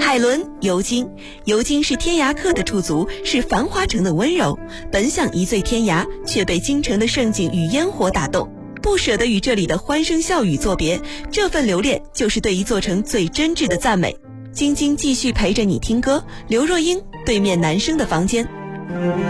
海伦，尤金。尤金是天涯客的驻足，是繁华城的温柔，本想一醉天涯，却被京城的盛景与烟火打动，不舍得与这里的欢声笑语作别。这份留恋就是对一座城最真挚的赞美。晶晶继续陪着你听歌，刘若英，对面男生的房间。